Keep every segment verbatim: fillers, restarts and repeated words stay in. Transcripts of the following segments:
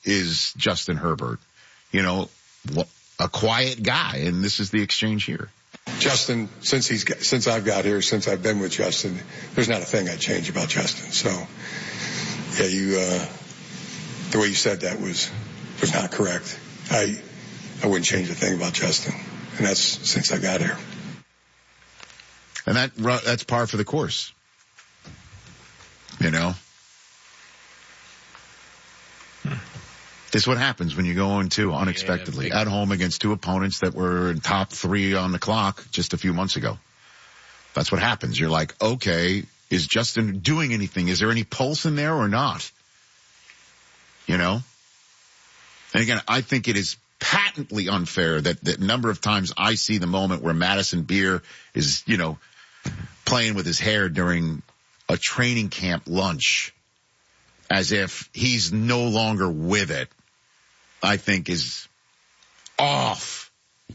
is Justin Herbert. You know, a quiet guy, and this is the exchange here. Justin, since he's got, since I've got here, since I've been with Justin, there's not a thing I'd change about Justin. So, yeah, you, uh, the way you said that was was not correct. I I wouldn't change a thing about Justin, and that's since I got here. And that that's par for the course. You know? Hmm. This is what happens when you go on two unexpectedly yeah, at home against two opponents that were in top three on the clock just a few months ago. That's what happens. You're like, okay, is Justin doing anything? Is there any pulse in there or not? You know? And again, I think it is patently unfair that the number of times I see the moment where Madison Beer is, you know, playing with his hair during a training camp lunch as if he's no longer with it, I think is off,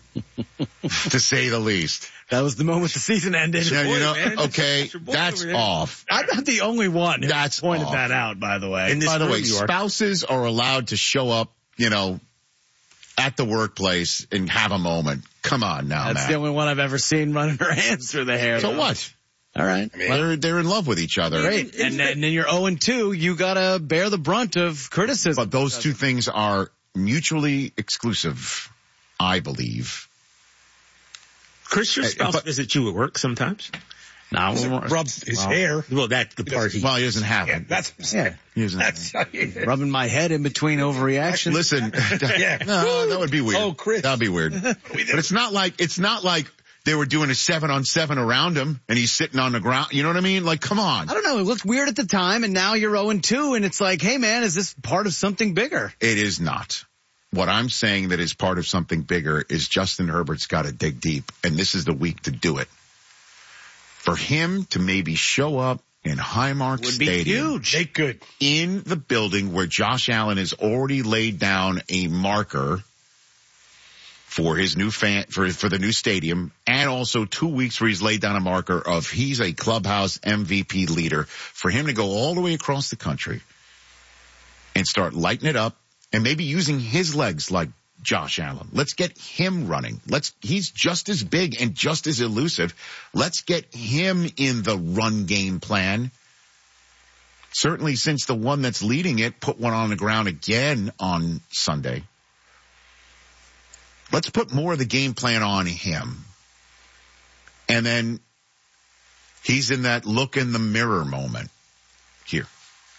to say the least. That was the moment the season ended. Yeah, boy, you know, man. okay, that's off. I'm not the only one who that's pointed off. that out, by the way. And by the way, spouses are allowed to show up, you know, at the workplace and have a moment. Come on now, That's Matt. the only one I've ever seen running her hands through the hair. So though. what? All right. I mean, they're, they're in love with each other. Great. And, and then you're oh and two. You got to bear the brunt of criticism. But those two things are mutually exclusive, I believe. Chris, your spouse but, visits you at work sometimes? No, rub his well, hair. Well, that's the part he... Well, he doesn't have yeah, it. That's, yeah. He doesn't that's, have it. Rubbing my head in between overreactions. Listen, yeah. no, that would be weird. Oh, Chris. That would be weird. But it's not like, it's not like they were doing a seven on seven around him and he's sitting on the ground. You know what I mean? Like, come on. I don't know. It looked weird at the time and now you're oh and two and it's like, hey man, is this part of something bigger? It is not. What I'm saying that is part of something bigger is Justin Herbert's got to dig deep, and this is the week to do it. For him to maybe show up in Highmark would Stadium. Would be huge. They could. In the building where Josh Allen has already laid down a marker for his new fan, for, for the new stadium, and also two weeks where he's laid down a marker of he's a clubhouse M V P leader. For him to go all the way across the country and start lighting it up and maybe using his legs like Josh Allen. Let's get him running. Let's, he's just as big and just as elusive. Let's get him in the run game plan. Certainly since the one that's leading it put one on the ground again on Sunday. Let's put more of the game plan on him. And then he's in that look in the mirror moment here.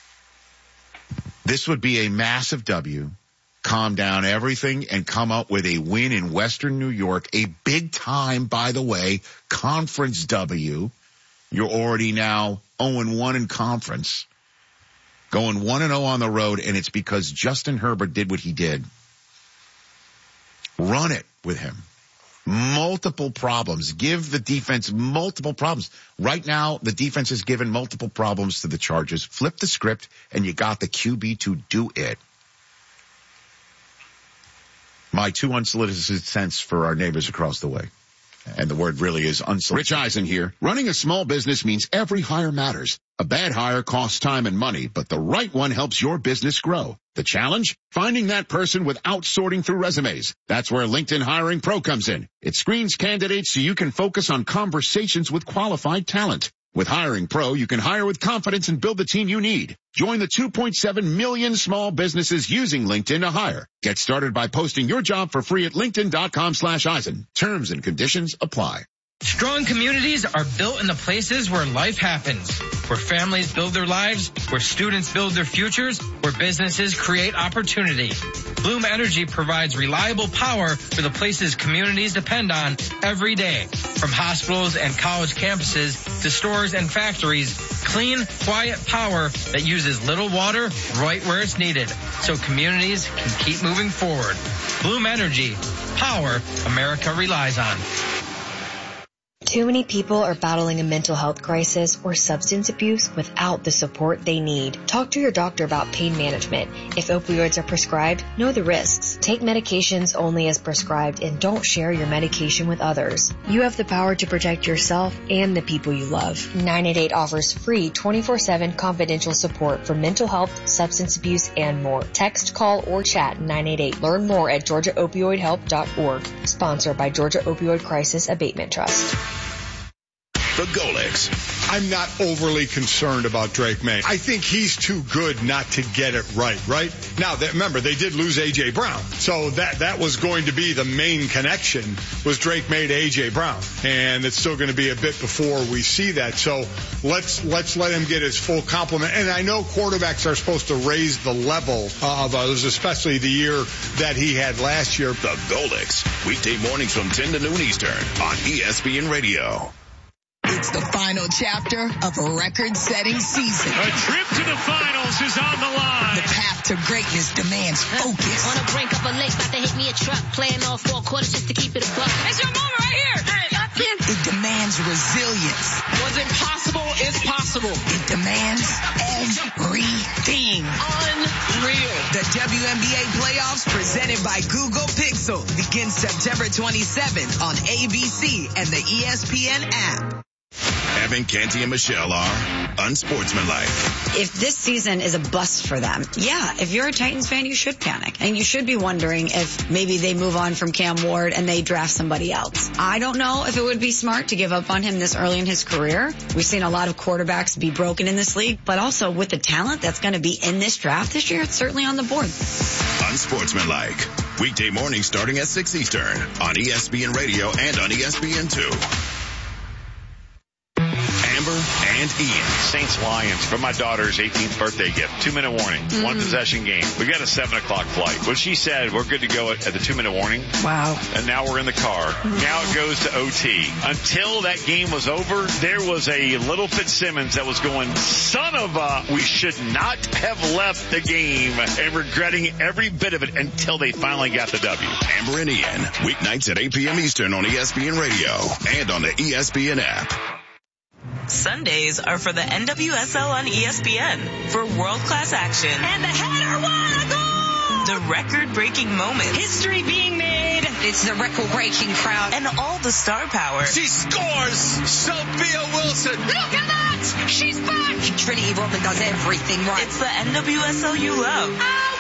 This would be a massive W. Calm down everything and come up with a win in Western New York. A big time, by the way, conference W. You're already now oh and one in conference. Going one and oh on the road, and it's because Justin Herbert did what he did. Run it with him. Multiple problems. Give the defense multiple problems. Right now, the defense has given multiple problems to the Chargers. Flip the script, and you got the Q B to do it. My two unsolicited cents for our neighbors across the way. And the word really is unsolicited. Rich Eisen here. Running a small business means every hire matters. A bad hire costs time and money, but the right one helps your business grow. The challenge? Finding that person without sorting through resumes. That's where LinkedIn Hiring Pro comes in. It screens candidates so you can focus on conversations with qualified talent. With Hiring Pro, you can hire with confidence and build the team you need. Join the two point seven million small businesses using LinkedIn to hire. Get started by posting your job for free at linkedin.com slash Eisen. Terms and conditions apply. Strong communities are built in the places where life happens, where families build their lives, where students build their futures, where businesses create opportunity. Bloom Energy provides reliable power for the places communities depend on every day. From hospitals and college campuses to stores and factories, clean, quiet power that uses little water right where it's needed, so communities can keep moving forward. Bloom Energy, power America relies on. Too many people are battling a mental health crisis or substance abuse without the support they need. Talk to your doctor about pain management. If opioids are prescribed, know the risks. Take medications only as prescribed and don't share your medication with others. You have the power to protect yourself and the people you love. nine eight eight offers free twenty-four seven confidential support for mental health, substance abuse, and more. Text, call, or chat nine eight eight. Learn more at georgia opioid help dot org. Sponsored by Georgia Opioid Crisis Abatement Trust. The Golics. I'm not overly concerned about Drake May. I think he's too good not to get it right, right? Now, that, remember, they did lose A J. Brown. So that, that was going to be the main connection, was Drake May to A J. Brown. And it's still going to be a bit before we see that. So let's, let's let him get his full complement. And I know quarterbacks are supposed to raise the level of others, especially the year that he had last year. The Golics. Weekday mornings from ten to noon Eastern on E S P N Radio. It's the final chapter of a record-setting season. A trip to the finals is on the line. The path to greatness demands focus. On the brink of a lake, about to hit me a truck. Playing all four quarters just to keep it a buck. It's your moment right here. Hey, I can't. It demands resilience. What's impossible is possible. It demands everything. Unreal. The W N B A playoffs presented by Google Pixel begins September twenty-seventh on A B C and the E S P N app. Evan, Canty, and Michelle are unsportsmanlike. If this season is a bust for them, yeah, if you're a Titans fan, you should panic. And you should be wondering if maybe they move on from Cam Ward and they draft somebody else. I don't know if it would be smart to give up on him this early in his career. We've seen a lot of quarterbacks be broken in this league, but also with the talent that's going to be in this draft this year, it's certainly on the board. Unsportsmanlike. Weekday mornings starting at six Eastern on E S P N Radio and on E S P N two. And Ian. Saints Lions for my daughter's eighteenth birthday gift. Two minute warning. Mm-hmm. One possession game. We got a seven o'clock flight. Well, she said we're good to go at, at the two minute warning. Wow. And now we're in the car. Now it goes to O T. Until that game was over, there was a little Fitzsimmons that was going, son of a, we should not have left the game, and regretting every bit of it until they finally got the W. Amber and Ian. Weeknights at eight p.m. Eastern on E S P N Radio and on the E S P N app. Sundays are for the N W S L on E S P N for world-class action. And the header won a goal! The record-breaking moments. History being made. It's the record-breaking crowd. And all the star power. She scores! Sophia Wilson! Look at that! She's back! Trinity Rodman does everything right. It's the N W S L you love.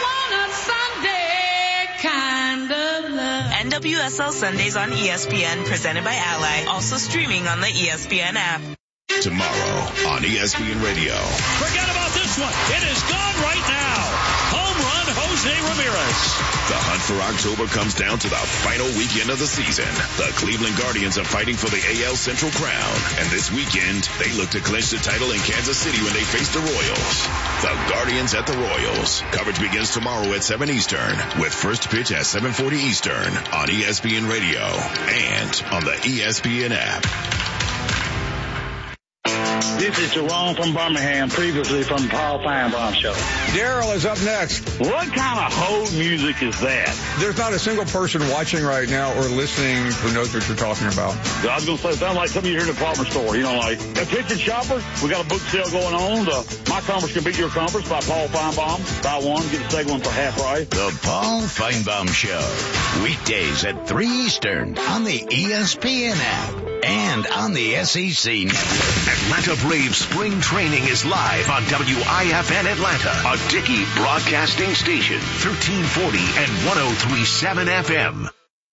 I want a Sunday kind of love. N W S L Sundays on E S P N, presented by Ally. Also streaming on the E S P N app. Tomorrow on E S P N Radio. Forget about this one. It is gone right now. Home run, Jose Ramirez. The hunt for October comes down to the final weekend of the season. The Cleveland Guardians are fighting for the A L Central crown. And this weekend, they look to clinch the title in Kansas City when they face the Royals. The Guardians at the Royals. Coverage begins tomorrow at seven Eastern with first pitch at seven forty Eastern on E S P N Radio and on the E S P N app. This is Jerome from Birmingham, previously from the Paul Feinbaum Show. Daryl is up next. What kind of hold music is that? There's not a single person watching right now or listening who knows what you're talking about. I was going to say, it sounds like something you hear in a department store. You know, like, attention shoppers, we got a book sale going on. The My Conference Can Beat Your Conference by Paul Feinbaum. Buy one, get the second one for half price. The Paul Feinbaum Show. Weekdays at three Eastern on the E S P N app and on the S E C network. Atlanta Braves spring training is live on W I F N Atlanta, a Dickey broadcasting station, thirteen forty and one oh three point seven F M.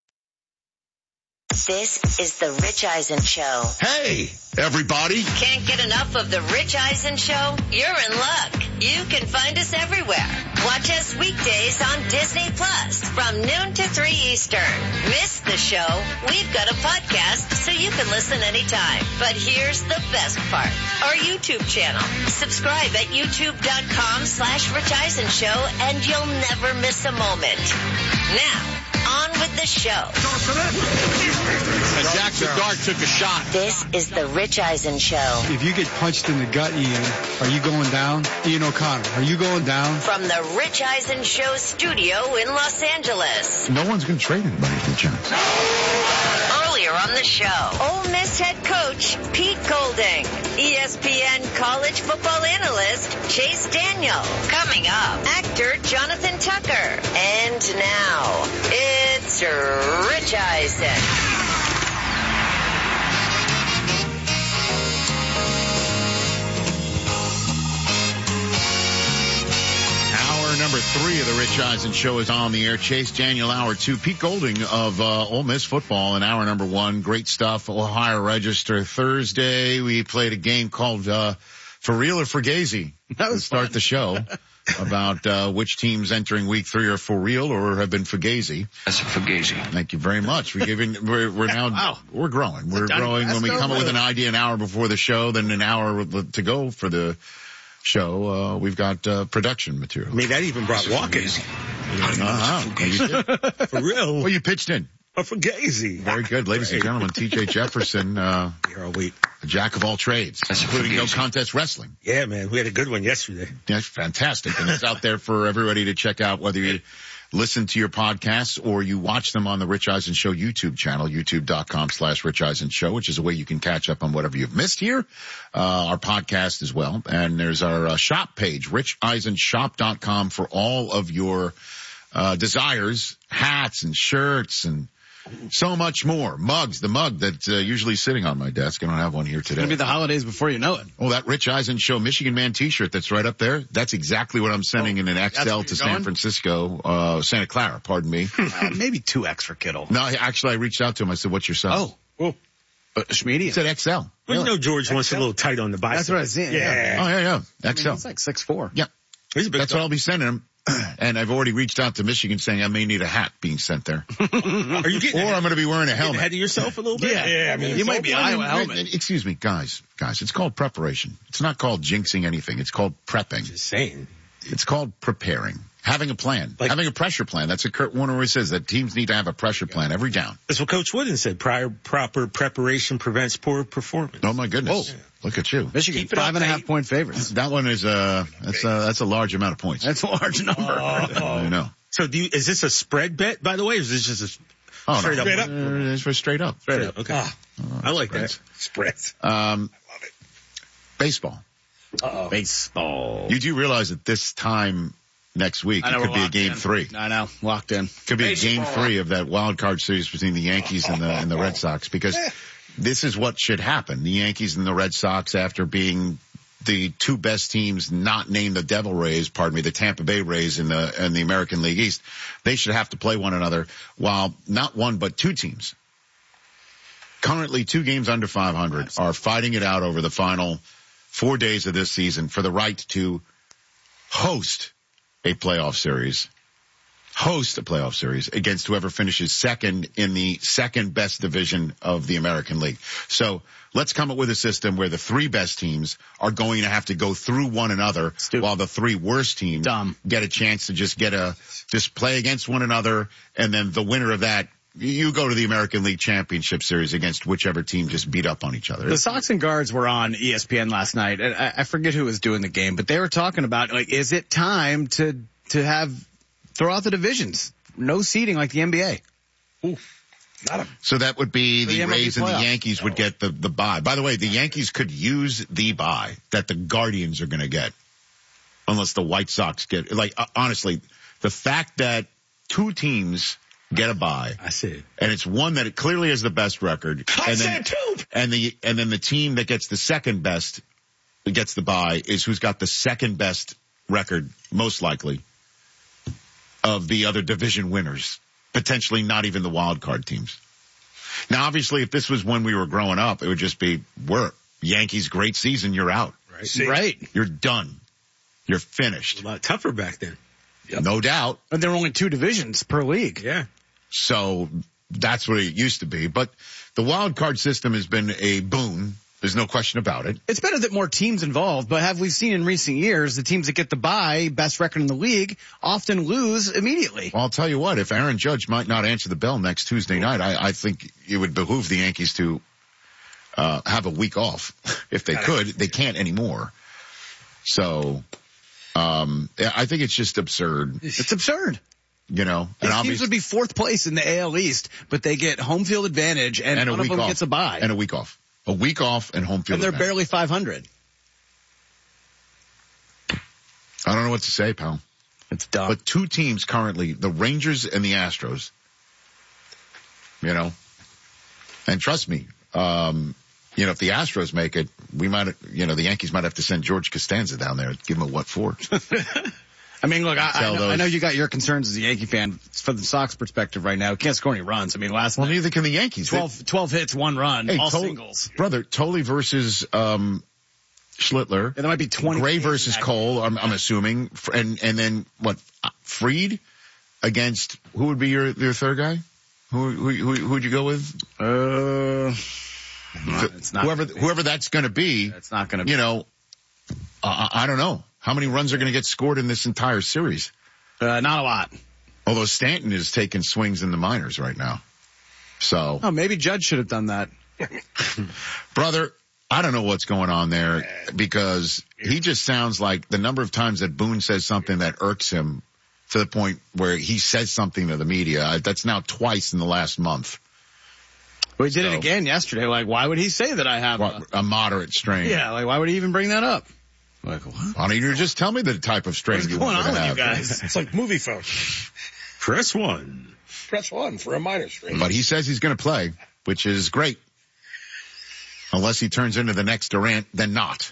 This is the Rich Eisen Show. Hey, everybody. Can't get enough of the Rich Eisen Show? You're in luck. You can find us everywhere. Watch us weekdays on Disney Plus from noon to three Eastern. Miss the show? We've got a podcast so you can listen anytime. But here's the best part. Our YouTube channel. Subscribe at youtube.com slash Rich Eisen Show and you'll never miss a moment. Now, on with the the show. And Jackson Dart took a shot. This is the Rich Eisen Show. If you get punched in the gut, Ian, are you going down? Ian O'Connor, are you going down? From the Rich Eisen Show studio in Los Angeles. No one's going to trade anybody for the Giants. Earlier on the show, Ole Miss head coach Pete Golding, E S P N college football analyst Chase Daniel. Coming up, actor Jonathan Tucker. And now, it's Rich Eisen. Number three of the Rich Eisen Show is on the air. Chase Daniel, hour two. Pete Golding of uh, Ole Miss football in hour number one. Great stuff. Ohio Register Thursday. We played a game called uh, For Real or Fugazi to start the show about uh, which teams entering week three are for real or have been Fugazi. That's a Fugazi. Thank you very much. We're giving. We're, we're now. Wow. We're growing. We're growing. When we come up with an idea an hour before the show, then an hour to go for the show, uh, we've got uh, production material. I mean, that even brought walk-ins. Uh-huh. For real. Well, you pitched in. Oh, for Fugazi. Very good, ladies and gentlemen. T J Jefferson, uh, Here all week. a jack of all trades, That's including no Fugazi. contest wrestling. Yeah, man. We had a good one yesterday. Yeah, it's fantastic. And it's out there for everybody to check out, whether you listen to your podcasts or you watch them on the Rich Eisen Show YouTube channel, youtube.com slash Rich Eisen Show, which is a way you can catch up on whatever you've missed here, uh, our podcast as well. And there's our uh, shop page, rich eisen shop dot com, for all of your uh, desires, hats and shirts and so much more. Mugs, the mug that's uh, usually sitting on my desk. I don't have one here today. It's going to be the holidays before you know it. Oh, that Rich Eisen Show Michigan Man t-shirt that's right up there. That's exactly what I'm sending oh, in an X L to San going? Francisco, uh, Santa Clara, pardon me. uh, maybe two X for Kittle. No, actually I reached out to him. I said, what's your size? Oh, oh. Uh, Schmedium. He said X L. Well, really? you know George X L? wants a little tight on the bicep. That's what I was saying. Yeah. yeah. Oh, yeah, yeah. X L. I mean, it's like six foot four. Yeah. He's a big That's guy. what I'll be sending him. And I've already reached out to Michigan saying I may need a hat being sent there. Are you getting Or I'm going to be wearing a helmet. ahead of yourself a little bit? Yeah. yeah I mean, you might be Iowa helmet. Excuse me, guys, guys, it's called preparation. It's not called jinxing anything. It's called prepping. Just saying. It's called preparing. Having a plan. Like, having a pressure plan. That's what Kurt Warner always says, that teams need to have a pressure plan every down. That's what Coach Wooden said. Prior, proper preparation prevents poor performance. Oh, my goodness. Whoa. Look at you. Michigan, five and a half point favorites. That one is, uh, that's, uh, that's a large amount of points. That's a large number. Oh. I know. So do you, is this a spread bet, by the way, or is this just a oh, straight no. up? Straight up. Uh, it's for straight up. Straight up. Okay. Ah, uh, I like spreads. that. Spreads. Um, I love it. Baseball. Uh-oh. Baseball. You do realize that this time next week, it could be a game in. three. I know. Locked in. Could be Baseball. a game three of that wild card series between the Yankees and the, and the Red Sox, because this is what should happen. The Yankees and the Red Sox, after being the two best teams not named the Devil Rays, pardon me, the Tampa Bay Rays in the, in the American League East, they should have to play one another, while not one but two teams, currently two games under five hundred, are fighting it out over the final four days of this season for the right to host a playoff series, host a playoff series against whoever finishes second in the second best division of the American League. So let's come up with a system where the three best teams are going to have to go through one another, Stupid. while the three worst teams Dumb. get a chance to just get a, just play against one another. And then the winner of that, you go to the American League Championship Series against whichever team just beat up on each other. The Sox and Guards were on E S P N last night, and I, I forget who was doing the game, but they were talking about, like, is it time to to have throw out the divisions? No seeding like the N B A. Ooh, not a, so that would be the, the Rays and the Yankees would oh. get the, the bye. By the way, the Yankees could use the bye that the Guardians are going to get, unless the White Sox get, like, uh, honestly, the fact that two teams get a bye. I see. And it's one that it clearly has the best record. I and said then, two. And the, and then the team that gets the second best, gets the bye, is who's got the second best record, most likely, of the other division winners. Potentially not even the wild card teams. Now, obviously, if this was when we were growing up, it would just be, we're Yankees, great season, you're out. Right. See? Right. You're done. You're finished. A lot tougher back then. Yep. No doubt. But there were only two divisions per league. Yeah. So that's what it used to be. But the wild card system has been a boon There's no question about it. It's better that more teams involved, but have we seen in recent years the teams that get the bye, best record in the league, often lose immediately? Well, I'll tell you what, if Aaron Judge might not answer the bell next Tuesday night, I, I think it would behoove the Yankees to uh have a week off if they could. They can't anymore. So um I think it's just absurd. It's absurd. You know, and these teams would be fourth place in the A L East, but they get home field advantage, and, and one of them off. gets a bye. And a week off. A week off and home field And they're advantage. barely five hundred. I don't know what to say, pal. It's dumb. But two teams currently, the Rangers and the Astros, you know, and trust me, um, you know, if the Astros make it, we might, you know, the Yankees might have to send George Costanza down there, give him a what for. I mean, look, I, I, know, I know you got your concerns as a Yankee fan. From the Sox perspective right now, you can't score any runs. I mean, last well, night, neither can the Yankees. twelve, twelve hits, one run, hey, all Tol- singles. Brother, Tolley versus um, Schlittler. Yeah, there might be twenty. Gray versus Cole, I'm, I'm assuming. And and then, what, Fried against, who would be your, your third guy? Who who who who'd you go with? Uh, it's not whoever whoever that's going to be. It's not going to be. You know, uh, I don't know. How many runs are going to get scored in this entire series? Uh, not a lot. Although Stanton is taking swings in the minors right now. So. Oh, maybe Judge should have done that. Brother, I don't know what's going on there because he just sounds like the number of times that Boone says something that irks him to the point where he says something to the media. That's now twice in the last month. We did so, it again yesterday. Like, why would he say that I have a, a, a moderate strain? Yeah, like, why would he even bring that up? Like, what? Why don't you just tell me the type of strain What's you going want on to with have? you guys? It's like movie phone. Press one. Press one for a minor strain. But he says he's going to play, which is great. Unless he turns into the next Durant, then not.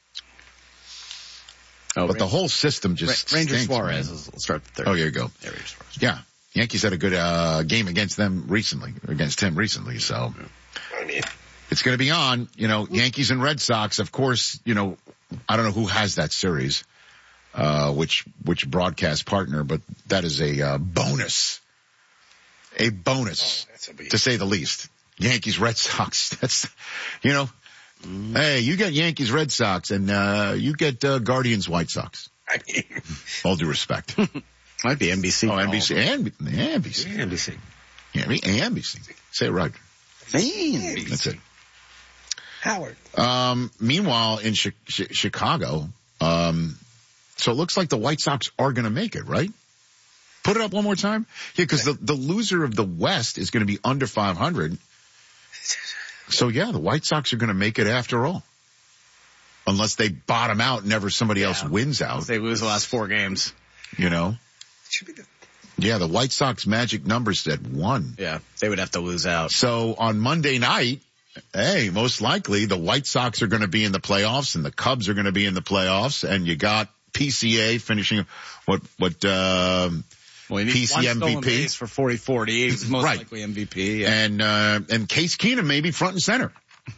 Oh, but Ranger, the whole system just Ranger stinks, Suarez man. will start the third. Oh, here you go. Yeah, Ranger Suarez. Yeah. Yankees had a good uh game against them recently, against him recently, so I mean, it's going to be on. You know, Yankees and Red Sox, of course, you know, I don't know who has that series, uh, which, which broadcast partner, but that is a uh, bonus. A bonus, oh, a to say the least. Yankees, Red Sox. That's, you know, mm. Hey, you get Yankees, Red Sox, and, uh, you get, uh, Guardians, White Sox. I mean, all due respect. Might be N B C. Oh, N B C. And, yeah, N B C. Yeah, N B C. Yeah, N B C. Say it right. Man. That's it. Howard. Um, meanwhile, in Ch- Ch- Chicago, um, so it looks like the White Sox are going to make it, right? Put it up one more time. Yeah, because the, the loser of the West is going to be under five hundred. So, yeah, the White Sox are going to make it after all. Unless they bottom out and never somebody yeah. else wins out. They lose the last four games. You know? Should be the- yeah, the White Sox magic number said one. Yeah, they would have to lose out. So on Monday night, hey, most likely the White Sox are going to be in the playoffs and the Cubs are going to be in the playoffs, and you got P C A finishing what what um well, P C M V P for forty forty. He's most right. likely M V P. Yeah. And uh and Case Keenum maybe front and center.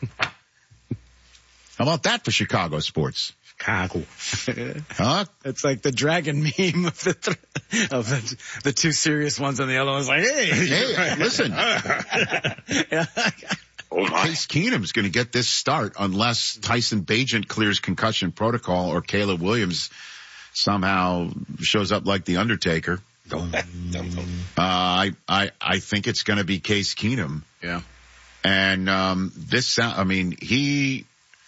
How about that for Chicago sports? Chicago. Huh? It's like the dragon meme of the th- of the, the two serious ones and the other one's like, hey, hey, listen. Oh, Case Keenum's going to get this start unless Tyson Bagent clears concussion protocol or Caleb Williams somehow shows up like the Undertaker. uh, I I I think it's going to be Case Keenum. Yeah. And um this I mean he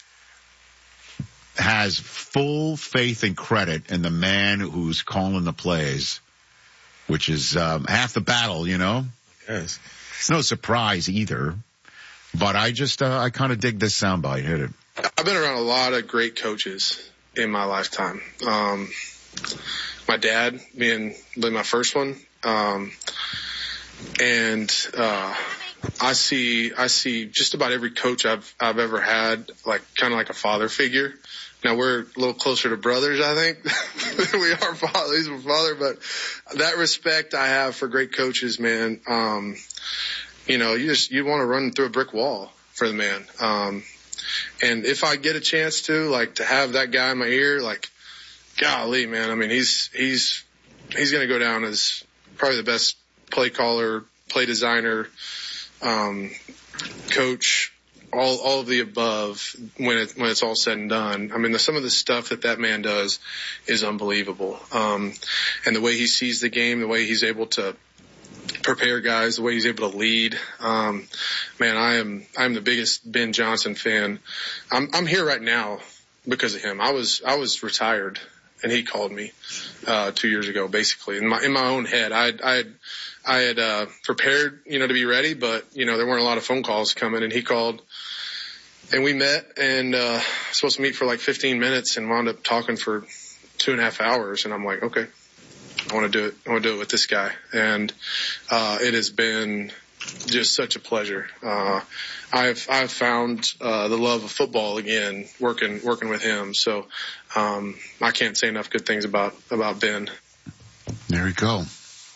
has full faith and credit in the man who's calling the plays, which is um half the battle, you know. Yes. It's no surprise either. But I just, uh, I kind of dig this soundbite. Hit it. I've been around a lot of great coaches in my lifetime. Um, my dad being really my first one. Um, and, uh, I see, I see just about every coach I've, I've ever had, like kind of like a father figure. Now we're a little closer to brothers, I think, than we are father. He's my father, but that respect I have for great coaches, man. Um, You know, you just, you want to run through a brick wall for the man. Um, and if I get a chance to, like, to have that guy in my ear, like, golly, man, I mean, he's, he's, he's going to go down as probably the best play caller, play designer, um, coach all all of the above when it when it's all said and done. I mean, the, some of the stuff that that man does is unbelievable. Um, and the way he sees the game, the way he's able to prepare guys, the way he's able to lead. Um, man, I am I'm the biggest Ben Johnson fan. I'm I'm here right now because of him. I was I was retired, and he called me uh, two years ago, basically in my in my own head. I I had I had uh, prepared, you know, to be ready, but you know there weren't a lot of phone calls coming, and he called, and we met, and uh, supposed to meet for like fifteen minutes, and wound up talking for two and a half hours, and I'm like, okay. I want to do it. I want to do it with this guy. And, uh, it has been just such a pleasure. Uh, I've, I've found, uh, the love of football again, working, working with him. So, um, I can't say enough good things about, about Ben. There you go.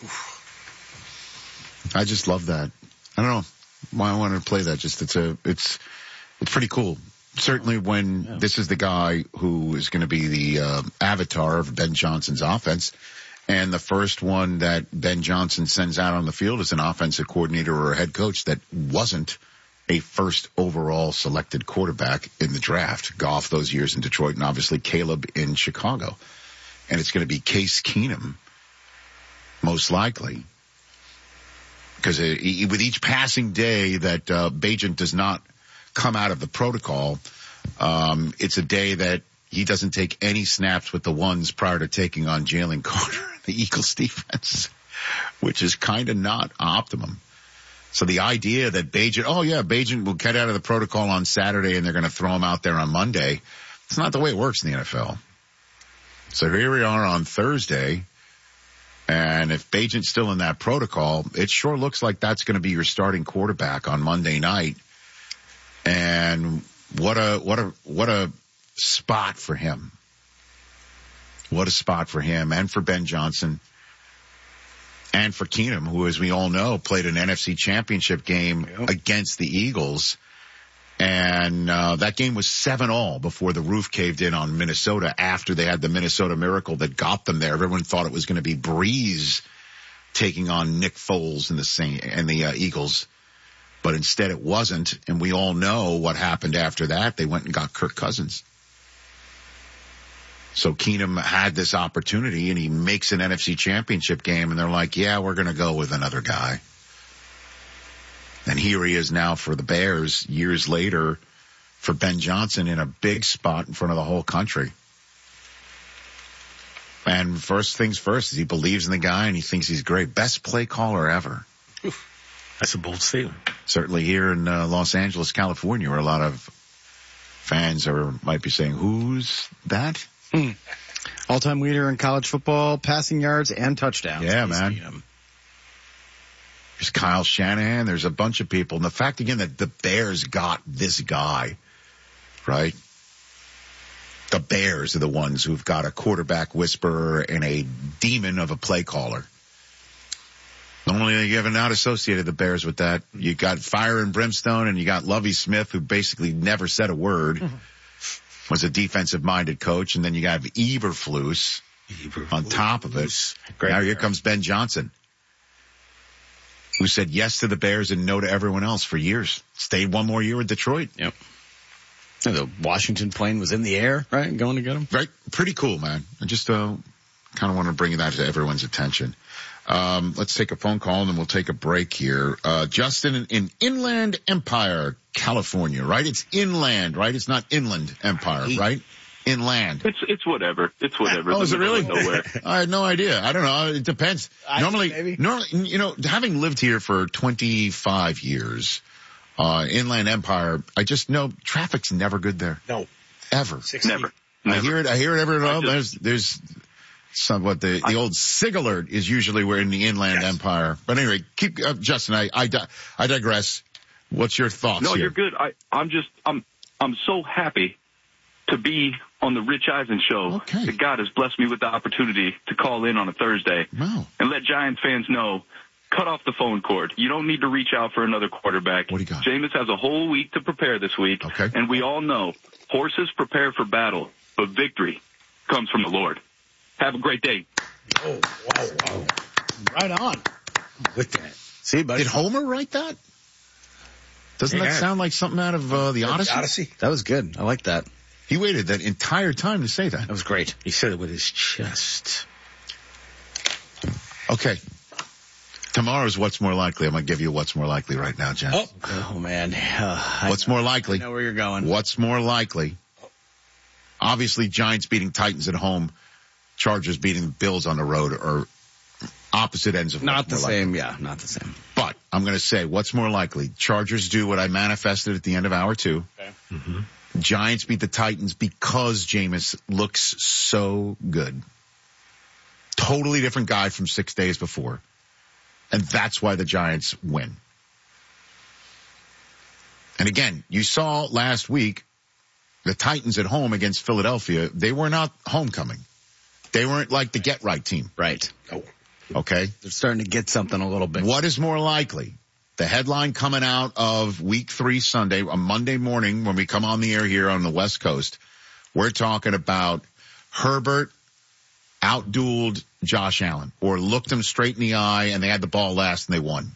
I just love that. I don't know why I wanted to play that. Just, it's a, it's, it's pretty cool. Certainly when yeah. this is the guy who is going to be the, uh, avatar of Ben Johnson's offense. And the first one that Ben Johnson sends out on the field is an offensive coordinator or a head coach that wasn't a first overall selected quarterback in the draft. Goff those years in Detroit, and obviously Caleb in Chicago. And it's going to be Case Keenum, most likely. Because with each passing day that uh, Bagent does not come out of the protocol, um, it's a day that he doesn't take any snaps with the ones prior to taking on Jalen Carter, the Eagles defense, which is kind of not optimum. So the idea that Bagent, oh yeah, Bagent will get out of the protocol on Saturday and they're going to throw him out there on Monday. It's not the way it works in the N F L. So here we are on Thursday. And if Bagent's still in that protocol, it sure looks like that's going to be your starting quarterback on Monday night. And what a, what a, what a, spot for him. What a spot for him and for Ben Johnson and for Keenum, who, as we all know, played an N F C championship game yep. against the Eagles. And uh, that game was seven all before the roof caved in on Minnesota after they had the Minnesota Miracle that got them there. Everyone thought it was going to be Breeze taking on Nick Foles and the Saint, and the uh, Eagles. But instead it wasn't. And we all know what happened after that. They went and got Kirk Cousins. So Keenum had this opportunity, and he makes an N F C championship game, and they're like, yeah, we're going to go with another guy. And here he is now for the Bears years later for Ben Johnson in a big spot in front of the whole country. And first things first, he believes in the guy, and he thinks he's great. Best play caller ever. Oof, that's a bold statement. Certainly here in uh, Los Angeles, California, where a lot of fans are might be saying, who's that? Hmm. All-time leader in college football, passing yards and touchdowns. Yeah, man. Keenum. There's Kyle Shanahan. There's a bunch of people. And the fact, again, that the Bears got this guy, right? The Bears are the ones who've got a quarterback whisperer and a demon of a play caller. Normally, you have not associated the Bears with that. You got fire and brimstone, and you got Lovie Smith, who basically never said a word. Mm-hmm. Was a defensive-minded coach, and then you got Eberflus, Eberflus on top of it. Great now here comes Ben Johnson, who said yes to the Bears and no to everyone else for years. Stayed one more year with Detroit. Yep. And the Washington plane was in the air, right, going to get him? Right. Pretty cool, man. I just uh, kind of want to bring that to everyone's attention. Um, let's take a phone call, and then we'll take a break here. Uh, Justin in, in Inland Empire, California, right? It's inland, right? It's not Inland Empire, right? Inland. It's it's whatever. It's whatever. Oh, is it really? Nowhere. I had no idea. I don't know. It depends. I normally, maybe. normally, you know, having lived here for twenty-five years, uh, Inland Empire, I just know traffic's never good there. No. Ever. sixty Never. I Never. hear it. I hear it every time. There's, there's, some what the the old SIG alert is usually we're in the Inland yes. Empire. But anyway, keep uh, Justin. I I, di- I digress. What's your thoughts? No, here? You're good. I I'm just I'm I'm so happy to be on the Rich Eisen show. Okay. That God has blessed me with the opportunity to call in on a Thursday wow. and let Giants fans know. Cut off the phone cord. You don't need to reach out for another quarterback. What do you got? Jameis has a whole week to prepare this week. Okay. And we all know horses prepare for battle, but victory comes from the Lord. Have a great day. Oh, wow, wow. Oh, Right on. With that. See, buddy. Did Homer write that? Doesn't Yeah. that sound like something out of uh, the Odyssey? Odyssey. That was good. I like that. He waited that entire time to say that. That was great. He said it with his chest. Okay. Tomorrow's What's More Likely. I'm going to give you What's More Likely right now, Jen. Oh, oh man. Uh, What's more likely? I know where you're going. What's more likely? Obviously, Giants beating Titans at home, Chargers beating the Bills on the road are opposite ends of Not the what's more same, likely. yeah, not the same. But I'm going to say what's more likely. Chargers do what I manifested at the end of hour two. Okay. Mm-hmm. Giants beat the Titans because Jameis looks so good. Totally different guy from six days before. And that's why the Giants win. And again, you saw last week the Titans at home against Philadelphia. They were not homecoming. They weren't like the get right team. Right. Oh. Okay. They're starting to get something a little bit. What is more likely? The headline coming out of week three Sunday, on Monday morning when we come on the air here on the West Coast, we're talking about Herbert outdueled Josh Allen or looked him straight in the eye and they had the ball last and they won.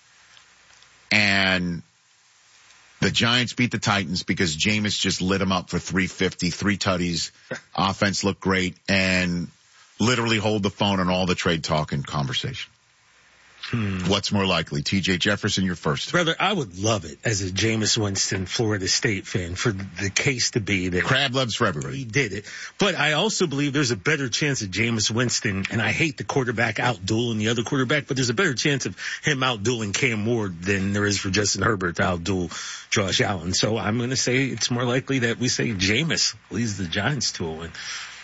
And the Giants beat the Titans because Jameis just lit them up for three fifty, three tutties. Offense looked great and literally hold the phone on all the trade talk and conversation. Hmm. What's more likely? T J Jefferson, you're first. Brother, I would love it as a Jameis Winston, Florida State fan for the case to be that crab loves for everybody. He did it. But I also believe there's a better chance of Jameis Winston, and I hate the quarterback outdueling the other quarterback, but there's a better chance of him outdueling Cam Ward than there is for Justin Herbert to outduel Josh Allen. So I'm going to say it's more likely that we say Jameis leads the Giants to a win.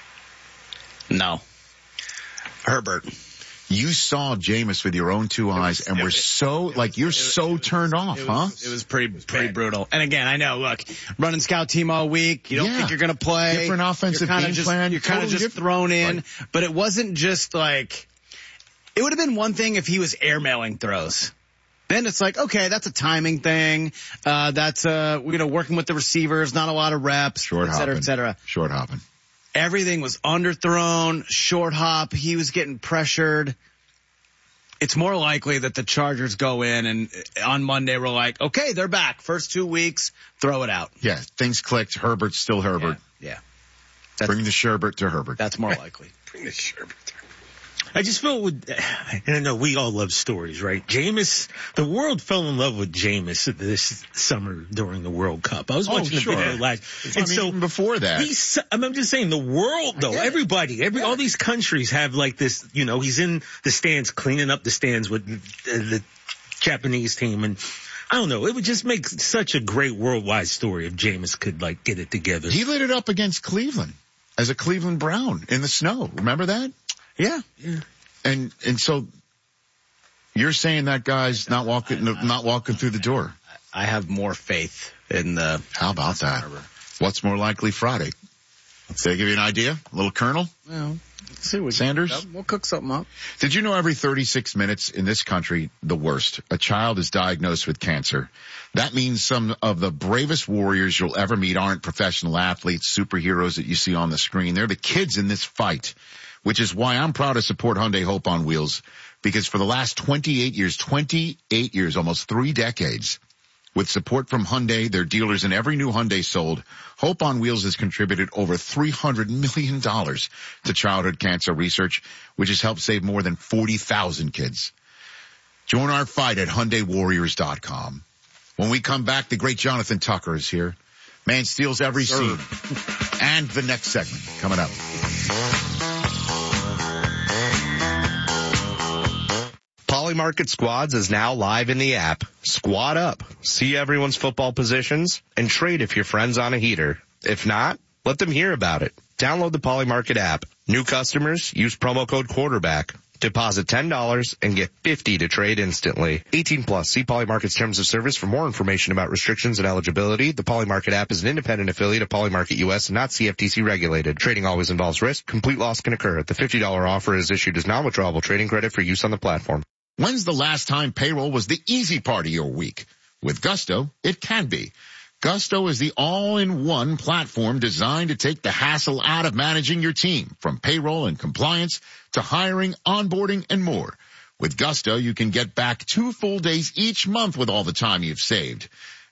No. Herbert. You saw Jameis with your own two eyes, was, and we're so, like, you're so turned off, it was, huh? It was pretty, pretty brutal. And again, I know, look, running scout team all week, you don't yeah. think you're going to play. Different offensive game just, plan. You're kind of totally just thrown in. Right. But it wasn't just like, it would have been one thing if he was airmailing throws. Then it's like, okay, that's a timing thing. Uh, that's, uh, you know, working with the receivers, not a lot of reps, Short et cetera, hopping. et cetera. Short hopping. Everything was underthrown, short hop. He was getting pressured. It's more likely that the Chargers go in and on Monday we're like, okay, they're back. First two weeks, throw it out. Yeah, things clicked. Herbert's still Herbert. Yeah. yeah. Bring the sherbet to Herbert. That's more likely. Bring the sherbet to I just feel with, and I know we all love stories, right? Jameis, the world fell in love with Jameis this summer during the World Cup. I was Oh, watching sure. the video last, I and mean, so even before that, he's, I'm just saying the world though, everybody, every, all these countries have like this, you know, he's in the stands cleaning up the stands with the, the Japanese team, and I don't know, it would just make such a great worldwide story if Jameis could like get it together. He lit it up against Cleveland as a Cleveland Brown in the snow. Remember that? Yeah. Yeah. And, and so you're saying that guy's not walking, not walking through the door. I have more faith in the. How about that? What's more likely Friday? Did they give you an idea? A little kernel? Well, see what Sanders? We'll cook something up. Did you know every thirty-six minutes in this country, the worst, a child is diagnosed with cancer? That means some of the bravest warriors you'll ever meet aren't professional athletes, superheroes that you see on the screen. They're the kids in this fight, which is why I'm proud to support Hyundai Hope on Wheels, because for the last twenty-eight years, twenty-eight years, almost three decades, with support from Hyundai, their dealers, and every new Hyundai sold, Hope on Wheels has contributed over three hundred million dollars to childhood cancer research, which has helped save more than forty thousand kids. Join our fight at Hyundai Warriors dot com. When we come back, the great Jonathan Tucker is here. Man steals every scene. And the next segment coming up. Polymarket Squads is now live in the app. Squad up, see everyone's football positions, and trade if your friend's on a heater. If not, let them hear about it. Download the Polymarket app. New customers, use promo code quarterback. Deposit ten dollars and get fifty dollars to trade instantly. eighteen plus. See Polymarket's terms of service for more information about restrictions and eligibility. The Polymarket app is an independent affiliate of Polymarket U S and not C F T C regulated. Trading always involves risk. Complete loss can occur. The fifty dollars offer is issued as non-withdrawable trading credit for use on the platform. When's the last time payroll was the easy part of your week? With Gusto, it can be. Gusto is the all-in-one platform designed to take the hassle out of managing your team, from payroll and compliance to hiring, onboarding, and more. With Gusto, you can get back two full days each month with all the time you've saved.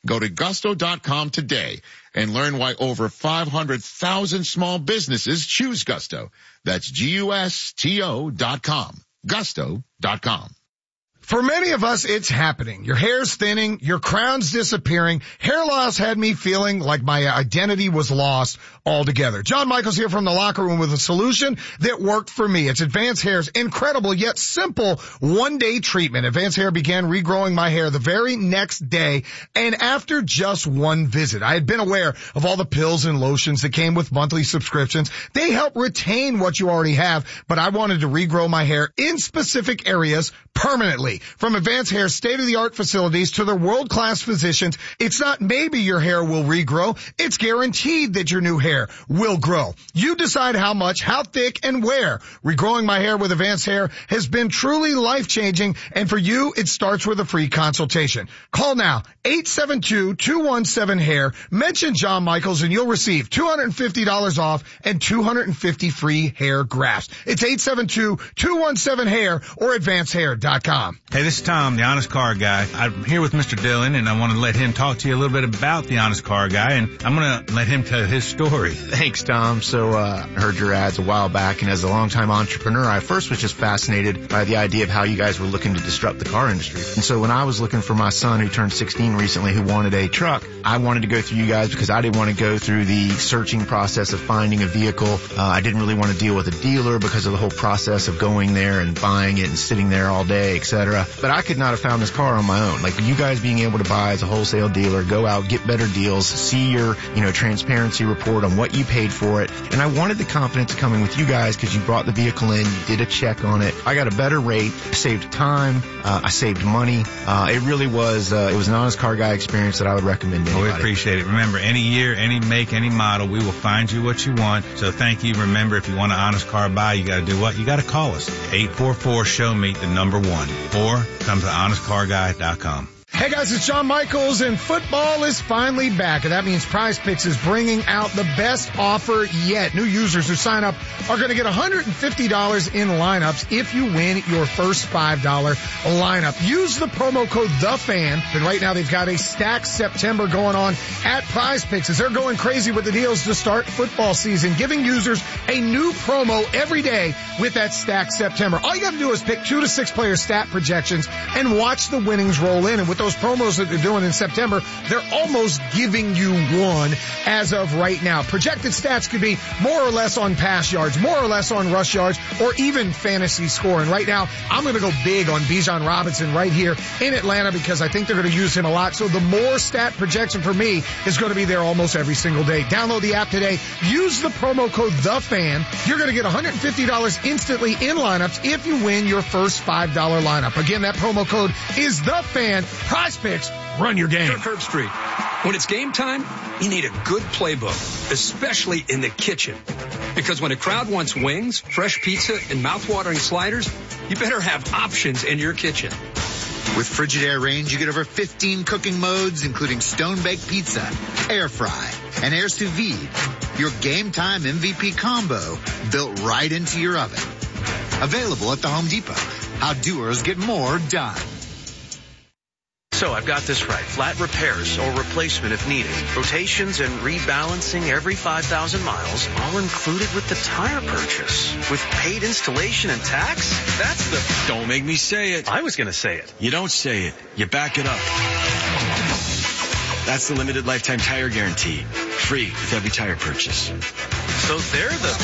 Go to gusto dot com today and learn why over five hundred thousand small businesses choose Gusto. That's G U S T O dot com. gusto dot com. For many of us, it's happening. Your hair's thinning, your crown's disappearing. Hair loss had me feeling like my identity was lost altogether. John Michaels here from the locker room with a solution that worked for me. It's Advanced Hair's incredible yet simple one-day treatment. Advanced Hair began regrowing my hair the very next day, and after just one visit. I had been aware of all the pills and lotions that came with monthly subscriptions. They help retain what you already have, but I wanted to regrow my hair in specific areas permanently. From Advanced Hair's state-of-the-art facilities to their world-class physicians, it's not maybe your hair will regrow, it's guaranteed that your new hair will grow. You decide how much, how thick, and where. Regrowing my hair with Advanced Hair has been truly life-changing, and for you, it starts with a free consultation. Call now, eight seven two, two one seven, hair. Mention John Michaels, and you'll receive two hundred fifty dollars off and two hundred fifty free hair grafts. It's eight seven two, two one seven, hair or advanced hair dot com. Hey, this is Tom, the Honest Car Guy. I'm here with Mister Dillon, and I want to let him talk to you a little bit about the Honest Car Guy, and I'm going to let him tell his story. Thanks, Tom. So uh, I heard your ads a while back, and as a longtime entrepreneur, I first was just fascinated by the idea of how you guys were looking to disrupt the car industry. And so when I was looking for my son, who turned sixteen recently, who wanted a truck, I wanted to go through you guys because I didn't want to go through the searching process of finding a vehicle. Uh, I didn't really want to deal with a dealer because of the whole process of going there and buying it and sitting there all day, et cetera. But I could not have found this car on my own. Like you guys being able to buy as a wholesale dealer, go out, get better deals, see your, you know, transparency report on what you paid for it. And I wanted the confidence of coming with you guys because you brought the vehicle in, you did a check on it. I got a better rate, I saved time, uh, I saved money. Uh, it really was, uh, it was an Honest Car Guy experience that I would recommend to anybody. Well, we appreciate it. Remember, any year, any make, any model, we will find you what you want. So thank you. Remember, if you want an Honest Car Buy, you got to do what? You got to call us. eight four four, show me the number one. Or come to honest car guy dot com. Hey guys, it's John Michaels, and football is finally back, and that means Prize Picks is bringing out the best offer yet. New users who sign up are going to get one hundred fifty dollars in lineups if you win your first five dollar lineup. Use the promo code THEFAN, and right now they've got a Stack September going on at Prize Picks as they're going crazy with the deals to start football season, giving users a new promo every day with that Stack September. All you got to do is pick two to six player stat projections and watch the winnings roll in, and with those promos that they're doing in September, they're almost giving you one as of right now. Projected stats could be more or less on pass yards, more or less on rush yards, or even fantasy score. And right now, I'm going to go big on Bijan Robinson right here in Atlanta because I think they're going to use him a lot. So the more stat projection for me is going to be there almost every single day. Download the app today. Use the promo code THEFAN. You're going to get one hundred fifty dollars instantly in lineups if you win your first five dollar lineup. Again, that promo code is THEFAN. Prize Picks, run your game. Kirk Herbstreit. When it's game time, you need a good playbook, especially in the kitchen. Because when a crowd wants wings, fresh pizza, and mouth-watering sliders, you better have options in your kitchen. With Frigidaire Range, you get over fifteen cooking modes, including stone-baked pizza, air fry, and air sous vide. Your game time M V P combo built right into your oven. Available at the Home Depot. How doers get more done. So I've got this right. Flat repairs or replacement if needed. Rotations and rebalancing every five thousand miles, all included with the tire purchase. With paid installation and tax? That's the... Don't make me say it. I was going to say it. You don't say it. You back it up. That's the limited lifetime tire guarantee. Free with every tire purchase. So they're the...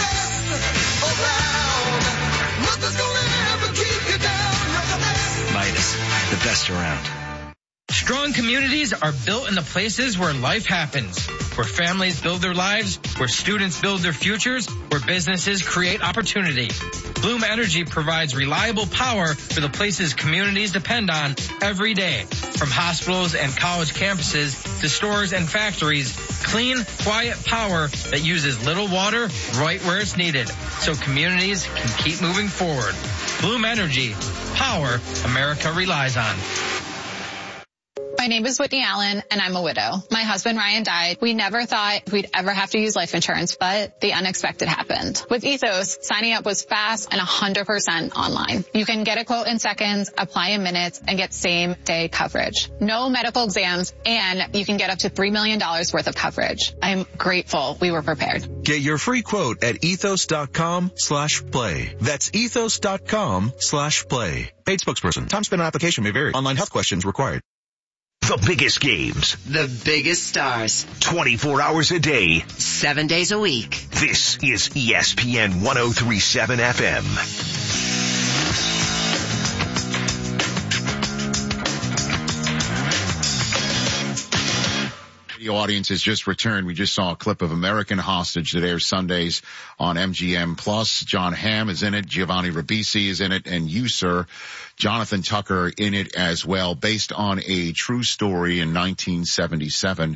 Midas, the best around. Strong communities are built in the places where life happens, where families build their lives, where students build their futures, where businesses create opportunity. Bloom Energy provides reliable power for the places communities depend on every day. From hospitals and college campuses to stores and factories, clean, quiet power that uses little water right where it's needed, so communities can keep moving forward. Bloom Energy, power America relies on. My name is Whitney Allen, and I'm a widow. My husband, Ryan, died. We never thought we'd ever have to use life insurance, but the unexpected happened. With Ethos, signing up was fast and one hundred percent online. You can get a quote in seconds, apply in minutes, and get same-day coverage. No medical exams, and you can get up to three million dollars worth of coverage. I'm grateful we were prepared. Get your free quote at ethos.com slash play. That's ethos.com slash play. Paid spokesperson. Time spent on application may vary. Online health questions required. The biggest games. The biggest stars. twenty-four hours a day. Seven days a week. This is E S P N one oh three point seven F M. Radio audience has just returned. We just saw a clip of American Hostage that airs Sundays on M G M Plus. John Hamm is in it. Giovanni Ribisi is in it. And you, sir, Jonathan Tucker in it as well, based on a true story in nineteen seventy-seven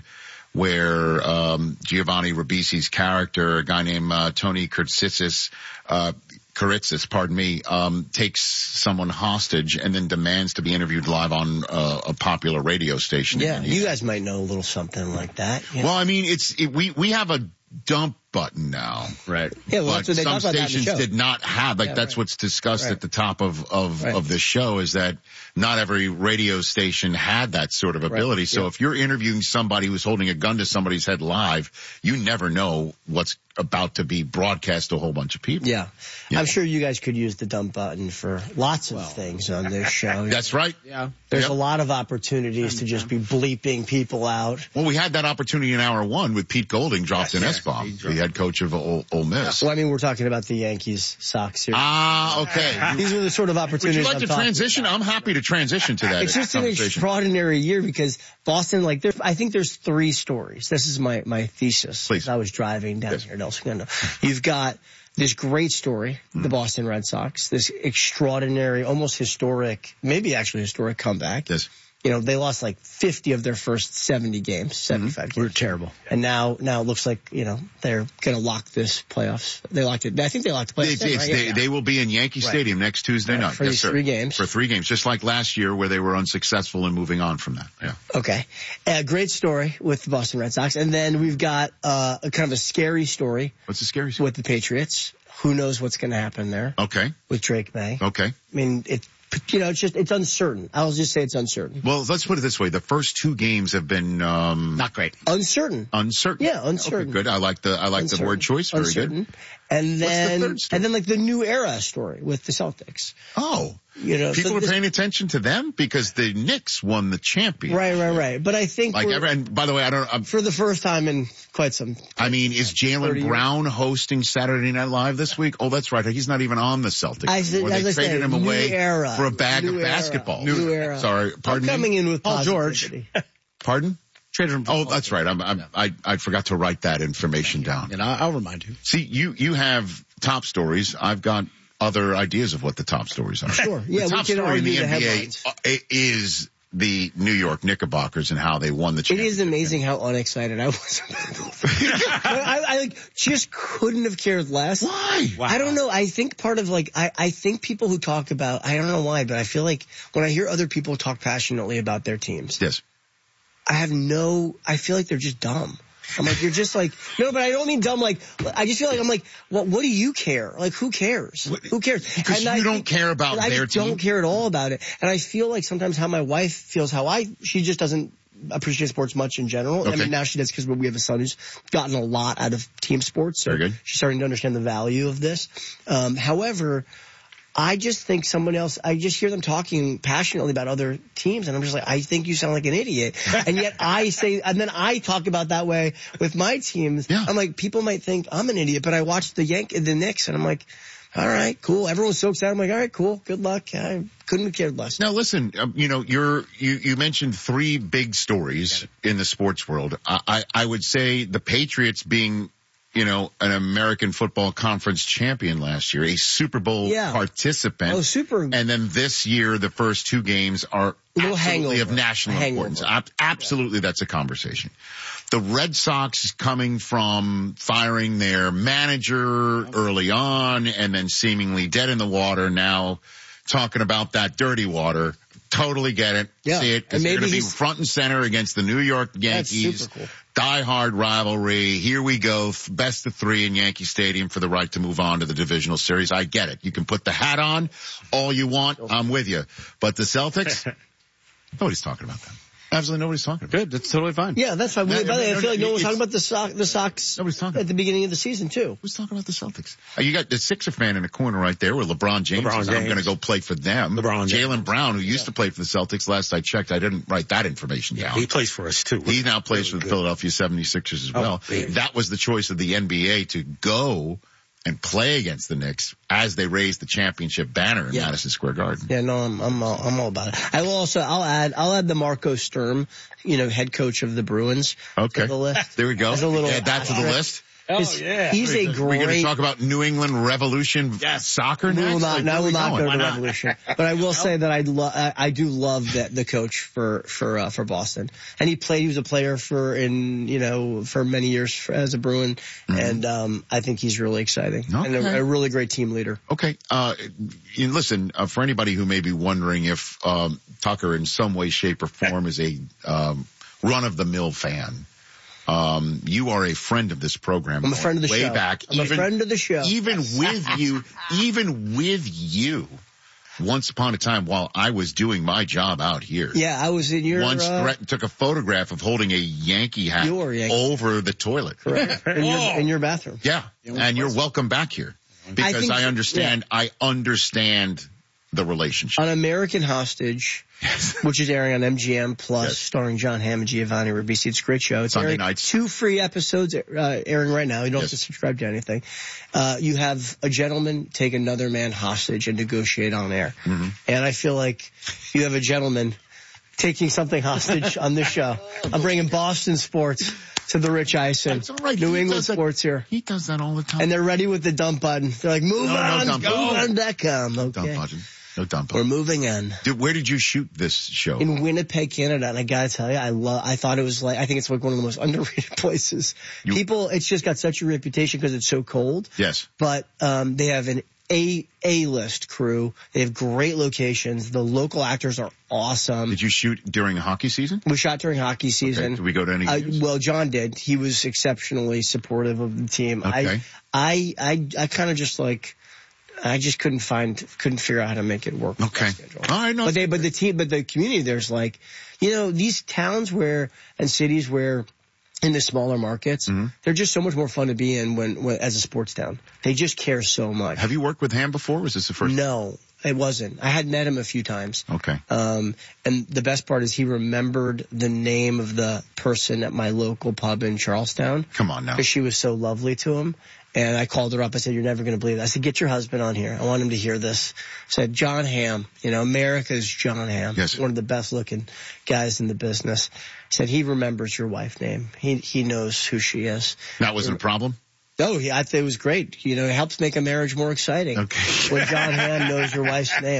where um Giovanni Ribisi's character, a guy named uh, Tony Kurtzis, uh Kuritzis, pardon me, um, takes someone hostage and then demands to be interviewed live on uh, a popular radio station. Yeah, you guys might know a little something like that. Yeah. Well, I mean, it's it, we we have a dump button now, right? Yeah, well, but that's what they some talk about that in the stations show. did not have. Like Yeah, that's right. what's discussed Right. at the top of of Right. of this show is that not every radio station had that sort of ability. Right. So Yeah. if you're interviewing somebody who's holding a gun to somebody's head live, you never know what's about to be broadcast to a whole bunch of people. Yeah. Yeah. I'm sure you guys could use the dump button for lots of things on this show. That's right. Yeah. There's Yep. a lot of opportunities to just be bleeping people out. Well, we had that opportunity in hour one with Pete Golding dropped an S-bomb, the head coach of Ole, Ole Miss. Well, I mean, we're talking about the Yankees Sox here. Ah, okay. These are the sort of Would opportunities you like I'm to talking transition? I'm happy to transition to that It's just an conversation. extraordinary year because Boston, like, there, I think there's three stories. This is my, my thesis. Please. I was driving down here in El Segundo. You've got this great story, the Boston Red Sox, this extraordinary, almost historic, maybe actually historic comeback. Yes. You know, they lost like fifty of their first seventy games, seventy-five games. We're terrible. And now, now it looks like, you know, they're going to lock this playoffs. They locked it. I think they locked the playoffs. It's, in, it's, right? they, Yeah. they will be in Yankee Right. Stadium next Tuesday Right, night. for yes, these sir. three games. For three games, just like last year where they were unsuccessful in moving on from that. Yeah. Okay. A great story with the Boston Red Sox. And then we've got uh, a kind of a scary story. What's the scary story? With the Patriots. Who knows what's going to happen there Okay. with Drake May. Okay. I mean, it, you know, it's just, it's uncertain. I'll just say it's uncertain. Well, let's put it this way. The first two games have been, um, not great. Uncertain. Uncertain. Yeah, uncertain. Okay, good. I like the, I like Uncertain. the word choice. Very Uncertain. good. And What's the then, third story? and then like the new era story with the Celtics. Oh. You know, People so are this- paying attention to them because the Knicks won the championship. Right, right, right. But I think Like, we're- every, and by the way, I don't, I'm, for the first time in quite some. I mean, is thirty Jalen years. Brown hosting Saturday Night Live this week? Oh, that's right. He's not even on the Celtics. I said- anymore. as They I traded say, him new away era. for a bag New of era. basketball. New era. Sorry, pardon I'm coming me? in with Paul George. positivity. Pardon? Traded from. Oh, that's right. I'm, I'm, I, I forgot to write that information down. And I'll, I'll remind you. See, you, you have top stories. I've got other ideas of what the top stories are. Sure. Yeah, the top we can story in the, argue the N B A headlines. uh, is the New York Knickerbockers and how they won the It championship. is amazing how unexcited I was about it. I, I like just couldn't have cared less. Why? I don't know. I think part of like I, I think people who talk about I don't know why, but I feel like when I hear other people talk passionately about their teams, Yes. I have no. I feel like they're just dumb. I'm like, you're just like, no, but I don't mean dumb. Like, I just feel like I'm like, well, what do you care? Like, who cares? Who cares? Because And I you don't think- care about I their just team. don't care at all about it. And I feel like sometimes how my wife feels how I, she just doesn't appreciate sports much in general. I Okay. mean, now she does because we have a son who's gotten a lot out of team sports. So Very good. she's starting to understand the value of this. Um, however, I just think someone else, I just hear them talking passionately about other teams, and I'm just like, I think you sound like an idiot. And yet I say, and then I talk about that way with my teams. Yeah. I'm like, people might think I'm an idiot, but I watch the Yank, the Knicks, and I'm like, all right, cool. Everyone's so excited. I'm like, all right, cool. Good luck. I couldn't have cared less. Now listen, um, you know, you're, you, you mentioned three big stories in the sports world. I, I, I would say the Patriots being, you know, an American Football Conference champion last year, a Super Bowl Yeah. participant. Oh, super. And then this year, the first two games are Little absolutely hangover. of national Hangover. importance. Ab- absolutely, that's a conversation. The Red Sox coming from firing their manager early on and then seemingly dead in the water, now talking about that dirty water. Totally get it. Yeah. See it, because And they're maybe going to be he's- front and center against the New York That's Yankees. super cool. Die-hard rivalry. Here we go. F- Best of three in Yankee Stadium for the right to move on to the divisional series. I get it. You can put the hat on all you want. I'm with you. But the Celtics, nobody's talking about them. Absolutely nobody's talking about Good. That's totally fine. Yeah, that's fine. No, By the way, no, I feel like no no, one's it's- talking about the Sox, the Sox Nobody's talking. at the beginning of the season, too. Who's talking about the Celtics? Uh, you got the Sixer fan in the corner right there where LeBron James LeBron is. I'm James. going to go play for them. LeBron James. Jalen Brown, who used to play for the Celtics, last I checked, I didn't write that information down. He plays for us, too. He now plays for the Philadelphia seventy-sixers as well. Oh, man. That was the choice of the N B A to go and play against the Knicks as they raised the championship banner in Yeah. Madison Square Garden. Yeah, no, I'm, I'm all, I'm all about it. I will also, I'll add, I'll add the Marco Sturm, you know, head coach of the Bruins. Okay. To the list. There we go. As a little Add that to the asterisk. list. Oh, His- yeah. He's a We're going to great. talk about New England Revolution soccer We next? will not, Like, no, where I are will we not going? go to Why the not? Revolution. But I will say that I lo- I, I do love that the coach for for uh, for Boston, and he played. He was a player for in you know for many years for, as a Bruin, Mm-hmm. and um, I think he's really exciting and Okay. a, a really great team leader. Okay. Uh, you- listen, uh, for anybody who may be wondering if um, Tucker in some way, shape, or form is a um, run-of-the-mill fan, um, you are a friend of this program. I'm a friend of the way show. back. I'm a friend of the show. Even with you, even with you, once upon a time while I was doing my job out here. Yeah, I was in your Once uh, threatened, took a photograph of holding a Yankee hat Your Yankee. over the toilet. correct, in, your, in your bathroom. Yeah, and you're welcome back here because I think- I understand. I understand the relationship. On American Hostage, which is airing on M G M Plus, Yes. starring John Hamm and Giovanni Ribisi. It's a great show. It's Sunday airing, nights. two free episodes uh, airing right now. You don't Yes. have to subscribe to anything. Uh, you have a gentleman take another man hostage and negotiate on air. Mm-hmm. And I feel like you have a gentleman taking something hostage on this show. I'm bringing Boston sports to the Rich Eisen. That's all right. New He England does that- sports here. He does that all the time. And they're ready with the dump button. They're like, move No, no on, dump move button. on dot com. Okay. Dump button. No dump We're button. moving on. Dude, where did you shoot this show? In Winnipeg, Canada, and I gotta tell you, I love, I thought it was like, I think it's like one of the most underrated places. You- People, it's just got such a reputation because it's so cold, Yes. but, um, they have an A, A-list crew. They have great locations. The local actors are awesome. Did you shoot during hockey season? We shot during hockey season. Okay. Did we go to any Uh, games? well, John did. He was exceptionally supportive of the team. Okay. I, I, I, I kind of just like, I just couldn't find, couldn't figure out how to make it work. with Okay. my schedule. All right. No. But they, but the team, but the community there's like, you know, these towns where, and cities where, in the smaller markets, Mm-hmm. they're just so much more fun to be in when, when, as a sports town. They just care so much. Have you worked with Ham before? Was this the first? No, it wasn't. I had met him a few times. Okay. Um, and the best part is he remembered the name of the person at my local pub in Charlestown. Come on now. Because she was so lovely to him. And I called her up. I said, you're never going to believe it. I said, get your husband on here. I want him to hear this. I said, John Hamm, you know, America's John Hamm. Yes. One of the best looking guys in the business. I said, he remembers your wife's name. He, he knows who she is. That wasn't a problem? Oh, yeah, I think it was great. You know, it helps make a marriage more exciting. Okay. When John Hamm knows your wife's name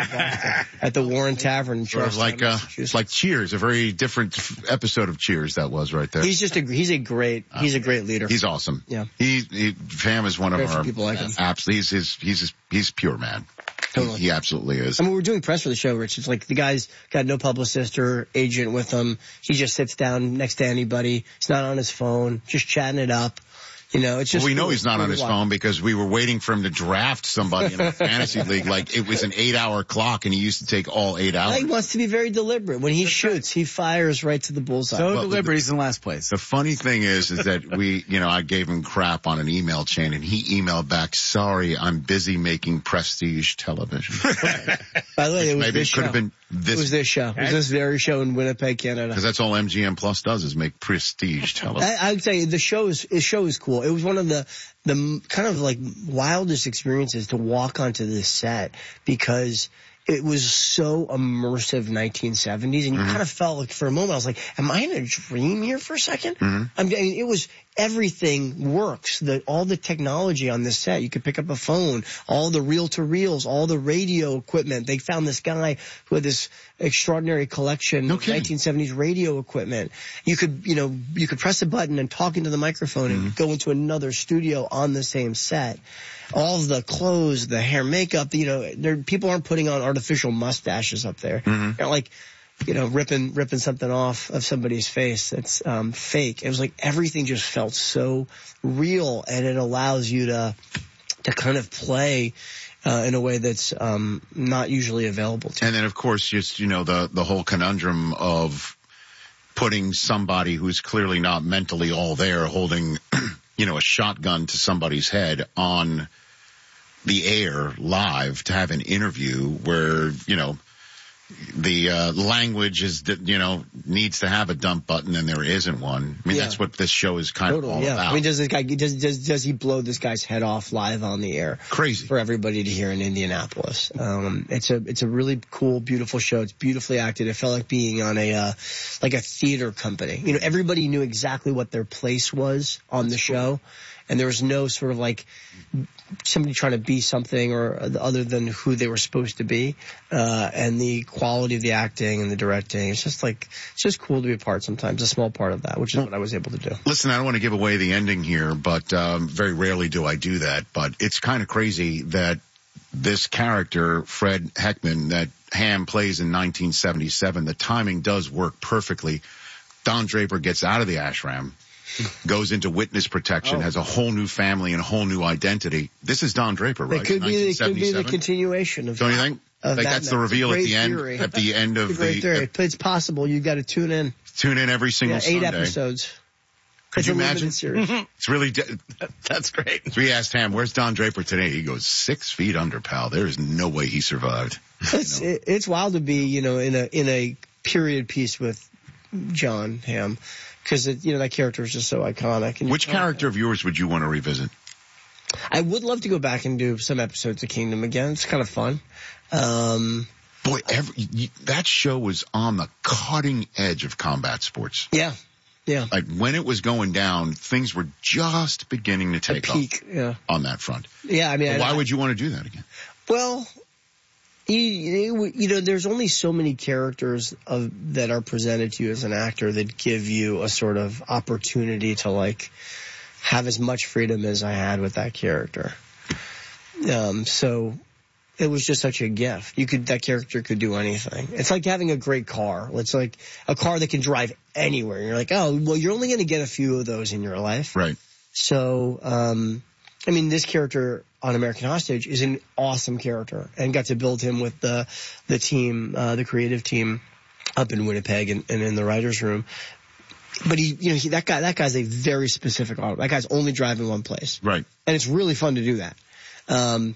at the Warren Tavern in Sort of Charlestown, like, uh, Massachusetts. like Cheers, a very different f- episode of Cheers that was right there. He's just a he's a great he's a great leader. He's awesome. Yeah. He, he Ham is one of Very few our people like him. absolutely. He's his, he's his, he's pure man. Totally. He, he absolutely is. I mean, we're doing press for the show, Rich. It's like the guy's got no publicist or agent with him. He just sits down next to anybody. He's not on his phone, just chatting it up. You know, it's just. Well, we know cool. he's not Cool on to his watch. phone because we were waiting for him to draft somebody in a fantasy league. Like it was an eight hour clock and he used to take all eight hours. He wants to be very deliberate. When he shoots, he fires right to the bullseye. So But- deliberate, he's in last place. The funny thing is, is that we, you know, I gave him crap on an email chain and he emailed back, sorry, I'm busy making prestige television. By the way, it was Maybe this it could have show. been It this, was this show. It was this very show in Winnipeg, Canada. because that's all M G M Plus does is make prestige television. I, I would say the show is the show is cool. It was one of the the m- kind of like wildest experiences to walk onto this set because it was so immersive nineteen seventies, and you Mm-hmm. kind of felt like for a moment I was like, "Am I in a dream here for a second?" Mm-hmm. I'm, I mean, it was everything works. The, all the technology on this set, you could pick up a phone, all the reel-to-reels, all the radio equipment. They found this guy who had this extraordinary collection of nineteen seventies radio equipment. You could, you know, you could press a button and talk into the microphone mm-hmm. and go into another studio on the same set. All of the clothes, the hair, makeup, you know, there, people aren't putting on artificial mustaches up there. Mm-hmm. They're like, you know, ripping, ripping something off of somebody's face that's, um, fake. It was like everything just felt so real, and it allows you to, to kind of play, uh, in a way that's, um, not usually available to you. And then, of course, just, you know, the, the whole conundrum of putting somebody who's clearly not mentally all there holding, you know, a shotgun to somebody's head on the air live to have an interview where, you know, the uh, language is, you know, needs to have a dump button and there isn't one. I mean, Yeah. that's what this show is kind Totally, of all yeah. about. I mean, does this guy, does, does, does he blow this guy's head off live on the air? Crazy. For everybody to hear in Indianapolis. Um, it's a, it's a really cool, beautiful show. It's beautifully acted. It felt like being on a, uh, like a theater company. You know, everybody knew exactly what their place was on the show. And there was no sort of like somebody trying to be something or other than who they were supposed to be. Uh, and the quality of the acting and the directing, it's just like, it's just cool to be a part sometimes, a small part of that, which is what I was able to do. Listen, I don't want to give away the ending here, but um, very rarely do I do that. But it's kind of crazy that this character, Fred Heckman, that Ham plays in nineteen seventy-seven, the timing does work perfectly. Don Draper gets out of the ashram, goes into witness protection, Oh. has a whole new family and a whole new identity. This is Don Draper, right? It could be, it could be the continuation of Don't you think? of Like that that's the night. reveal at Great the end, theory. at the end of It's a great the, theory. uh, But it's possible. You got to tune in. tune in every single Yeah, eight Sunday. episodes. Could It's you a limited imagine? series. It's really, de- That's great. So we asked Ham, where's Don Draper today? He goes, six feet under, pal. There is no way he survived. It's, it, it's wild to be, you know, in a, in a period piece with John Hamm. Cause it, you know, that character is just so iconic. And Which character of yours would you want to revisit? I would love to go back and do some episodes of Kingdom again. It's kind of fun. Um, Boy, every, you, that show was on the cutting edge of combat sports. Yeah. Yeah. Like when it was going down, things were just beginning to take peak, off yeah. on that front. Yeah. I mean, But why I, would you want to do that again? Well, you, you, you know, there's only so many characters of, that are presented to you as an actor that give you a sort of opportunity to like have as much freedom as I had with that character. Um, so it was just such a gift. You could, that character could do anything. It's like having a great car. It's like a car that can drive anywhere. You're like, oh, well, you're only going to get a few of those in your life. Right. So, um, I mean, this character on American Hostage is an awesome character, and got to build him with the the team, uh, the creative team up in Winnipeg and, and in the writers' room. But he, you know, he, that guy, that guy's a very specific auto. That guy's only driving one place, Right. and it's really fun to do that. Um,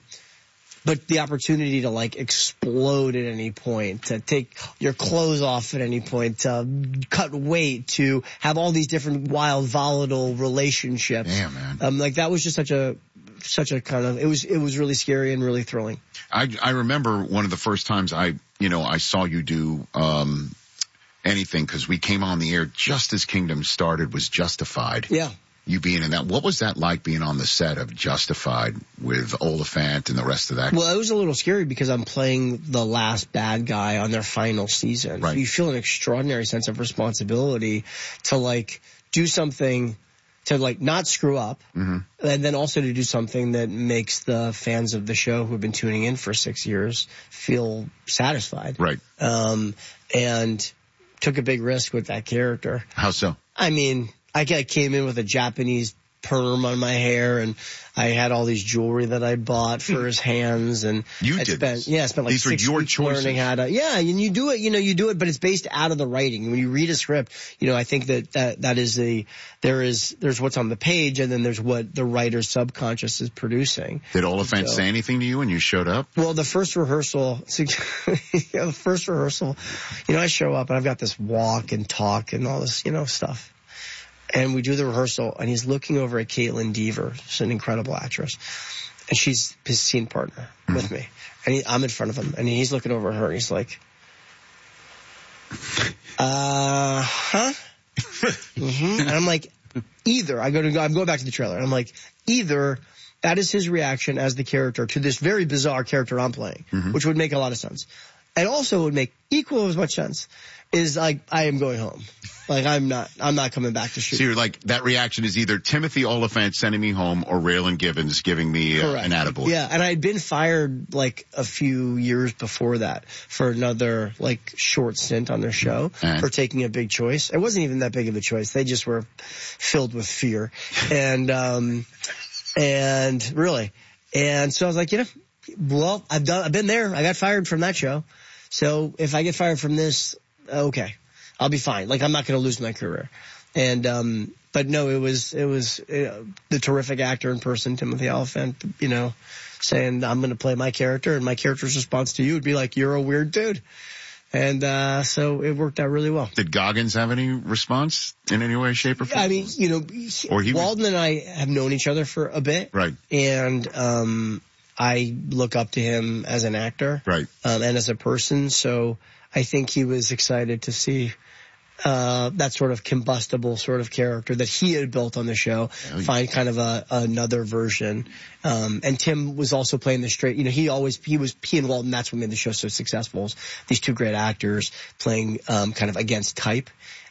but the opportunity to like explode at any point, to take your clothes off at any point, to cut weight, to have all these different wild, volatile relationships. Damn, man. Um, like that was just such a, such a kind of, it was, it was really scary and really thrilling. I, I remember one of the first times I, you know, I saw you do, um, anything, because we came on the air just as Kingdom started, was Justified. Yeah. You being in that. What was that like being on the set of Justified with Oliphant and the rest of that? Well, it was a little scary because I'm playing the last bad guy on their final season. Right. So you feel an extraordinary sense of responsibility to like do something to like not screw up, mm-hmm. and then also to do something that makes the fans of the show who have been tuning in for six years feel satisfied. Right. Um, and took a big risk with that character. How so? I mean, I came in with a Japanese perm on my hair, and I had all these jewelry that I bought for his hands, and You I did spent, this. yeah, I spent like These were six your weeks choices. learning how to, yeah, and you do it, you know, you do it, but it's based out of the writing. When you read a script, you know, I think that that, that is the, there is, there's what's on the page, and then there's what the writer's subconscious is producing. Did Oliphant So- say anything to you when you showed up? Well, the first rehearsal, yeah, the first rehearsal, you know, I show up and I've got this walk and talk and all this, you know, stuff. And we do the rehearsal, and he's looking over at Caitlin Deaver. She's an incredible actress. And she's his scene partner Mm-hmm. with me. And he, I'm in front of him, and he's looking over at her, and he's like, uh, huh? mm-hmm. And I'm like, either I go to I'm going back to the trailer. And I'm like, either that is his reaction as the character to this very bizarre character I'm playing, Mm-hmm. which would make a lot of sense. And also would make equal as much sense is like, I am going home. Like I'm not, I'm not coming back to shoot. So you're like, that reaction is either Timothy Oliphant sending me home or Raylan Givens giving me uh, an attaboy. Yeah, and I had been fired like a few years before that for another like short stint on their show And? for taking a big choice. It wasn't even that big of a choice. They just were filled with fear. And, um, and really. And so I was like, you know, well, I've done, I've been there. I got fired from that show. So if I get fired from this, okay, I'll be fine. Like I'm not going to lose my career. And, um, but no, it was, it was uh, the terrific actor in person, Timothy Oliphant, you know, saying I'm going to play my character, and my character's response to you would be like, you're a weird dude. And, uh, so it worked out really well. Did Goggins have any response in any way, shape, or form? I mean, you know, Or he was- Walden and I have known each other for a bit. Right. And, um, I look up to him as an actor. Right. Um, and as a person. So I think he was excited to see, uh, that sort of combustible sort of character that he had built on the show, find kind of a, another version. Um, and Tim was also playing the straight, you know, he always, he was, he and Walton, that's what made the show so successful. is These two great actors playing, um, kind of against type.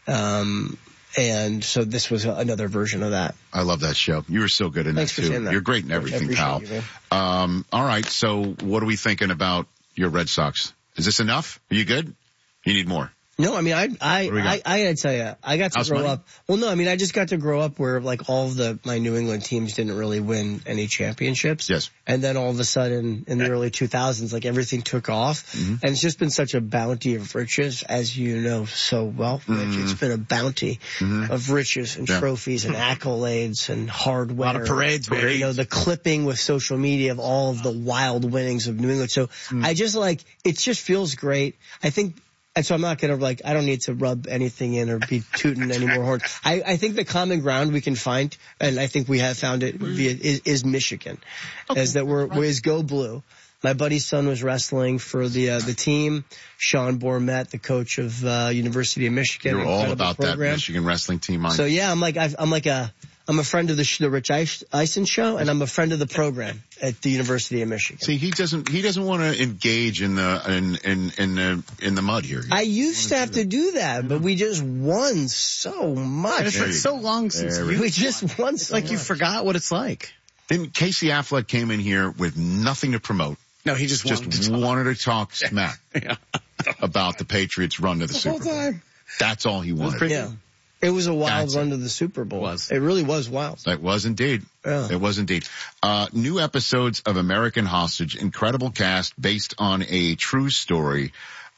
Um, and so this was another version of that. I love that show. You were so good in Thanks that for too. saying that. You're great in I everything, appreciate pal. you, man. Um, all right. So what are we thinking about your Red Sox? Is this enough? Are you good? You need more. No, I mean, I, I, What do we got? I, I gotta tell you, I got to House grow money? up. Well, no, I mean, I just got to grow up where like all of the, my New England teams didn't really win any championships. Yes. And then all of a sudden in the early two thousands, like everything took off. Mm-hmm. And it's just been such a bounty of riches, as you know so well, Rich. Mhm. It's been a bounty Mhm. of riches and Yeah. trophies and accolades and hardware. A lot of parades, baby. You know, the clipping with social media of all of the wild winnings of New England. So Mm. I just like, it just feels great. I think, and so I'm not going to like, I don't need to rub anything in or be tooting any more horns. I, I think the common ground we can find, and I think we have found it via, is, is Michigan. As that we're, is Go Blue. My buddy's son was wrestling for the, uh, the team. Sean Bourmet, the coach of, uh, University of Michigan. You're all Incredible about program. that Michigan wrestling team. On So yeah, I'm like, I've, I'm like a, I'm a friend of the, sh- the Rich Eis- Eisen show, and I'm a friend of the program at the University of Michigan. See, he doesn't. He doesn't want to engage in the in in in the in the mud here. I used to have to do that, but we just won so much. And it's been so long since There you we just won so like you much. forgot what it's like. Then Casey Affleck came in here with nothing to promote. No, he just, Just wanted to talk. wanted to talk smack Yeah. about the Patriots' run to the, The Super whole Bowl. time. That's all he wanted. Yeah. It was a wild That's run it. to the Super Bowl. It was. It really was wild. It was indeed. Yeah. It was indeed. Uh, new episodes of American Hostage, incredible cast based on a true story.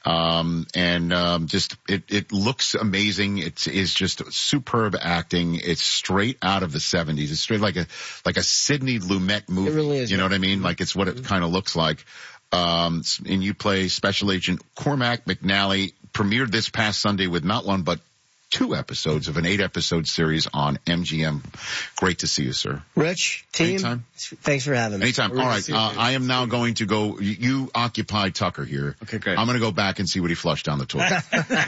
Um, and, um, just, it, it looks amazing. It's, it's just superb acting. It's straight out of the seventies. It's straight like a, like a Sidney Lumet movie. It really is, You know yeah. what I mean? Like it's what it kind of looks like. Um, and you play Special Agent Cormac McNally, premiered this past Sunday with not one, but two episodes of an eight episode series on M G M. Great to see you, sir. Rich, team, Anytime. thanks for having me. Anytime. All right. Uh, I am now going to go. You, you occupy Tucker here. Okay, great. I'm going to go back and see what he flushed down the toilet.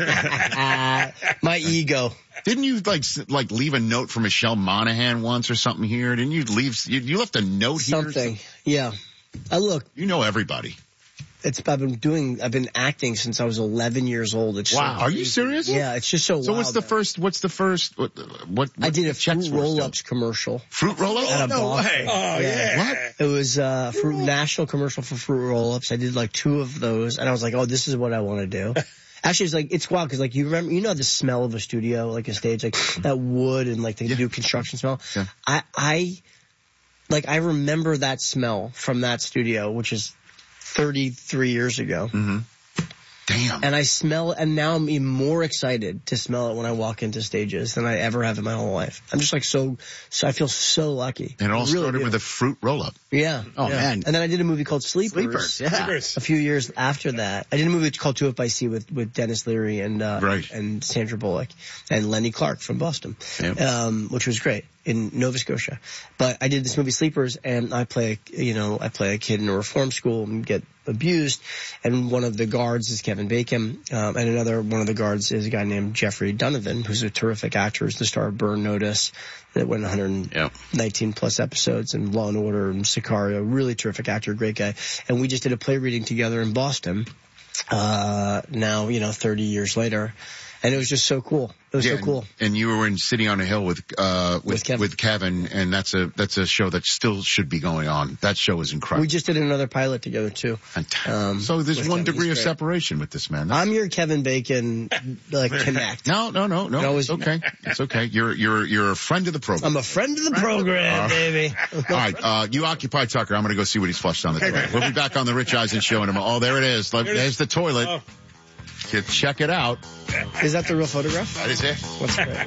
Uh, my ego. Didn't you like s- like leave a note for Michelle Monaghan once or something here? Didn't you leave? You, you left a note here. Something. Yeah. I look, You know everybody. it's, I've been doing, I've been acting since I was eleven years old. It's so Are you crazy. serious? Yeah, it's just so So wild. what's the man. first? What's the first? What? What? I did a checks fruit roll-ups commercial. Fruit roll up? At a Boston. Oh, yeah. What? It was uh fruit national commercial for fruit roll-ups. I did like two of those, and I was like, "Oh, this is what I want to do." Actually, it's like it's wild because like you remember, you know, the smell of a studio, like a stage, like that wood and like the new construction smell. Yeah. I I like I remember that smell from that studio, which is thirty-three years ago. Mm-hmm. Damn. And I smell, and now I'm even more excited to smell it when I walk into stages than I ever have in my whole life. I'm just like so, so I feel so lucky. And it all I really started do. with a fruit roll up. Yeah. Oh, yeah. man. And then I did a movie called Sleepers. Sleepers, yeah. A few years after that. I did a movie called Two Up by Sea with, with Dennis Leary and, uh, Right. and Sandra Bullock and Lenny Clark from Boston. Yep. Um, which was great. in Nova Scotia. But I did this movie Sleepers, and I play, you know, I play a kid in a reform school and get abused. And one of the guards is Kevin Bacon, um, and another one of the guards is a guy named Jeffrey Donovan, who's a terrific actor, who's the star of Burn Notice, that went one hundred nineteen yep. plus episodes, and Law and Order and Sicario. Really terrific actor, great guy. And we just did a play reading together in Boston. Uh, now, you know, thirty years later. And it was just so cool. It was yeah, so cool. And, and you were in City on a Hill with, uh, with, with Kevin. with Kevin, and that's a, that's a show that still should be going on. That show is incredible. We just did another pilot together too. Um, so there's one Kevin. degree of separation with this man. That's I'm your Kevin Bacon, like, connect. No, no, no, no. no it's okay. It's okay. You're, you're, you're a friend of the program. I'm a friend of the program, uh, baby. All right. Uh, you occupy Tucker. I'm going to go see what he's flushed on the toilet. We'll be back on the Rich Eisen show in a moment. Oh, there it is. There's the toilet. Oh. Check it out. Is that the real photograph? That is it. What's great?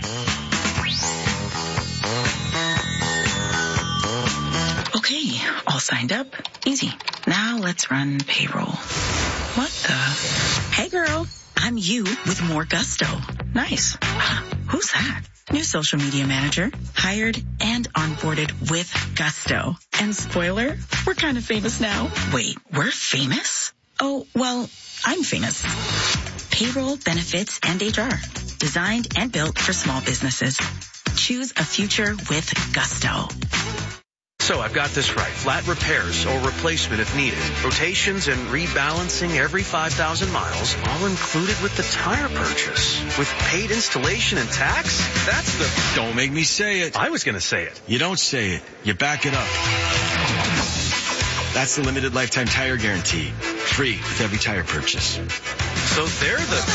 Okay, all signed up. Easy. Now let's run payroll. What the? Hey girl, I'm you with more gusto. Nice. Who's that? New social media manager, hired and onboarded with gusto. And spoiler, we're kind of famous now. Wait, we're famous? Oh, well, I'm famous. Payroll, benefits, and H R. Designed and built for small businesses. Choose a future with gusto. So I've got this right. Flat repairs or replacement if needed. Rotations and rebalancing every five thousand miles, all included with the tire purchase. With paid installation and tax? That's the... Don't make me say it. I was going to say it. You don't say it. You back it up. That's the limited lifetime tire guarantee. Free with every tire purchase. So they're the...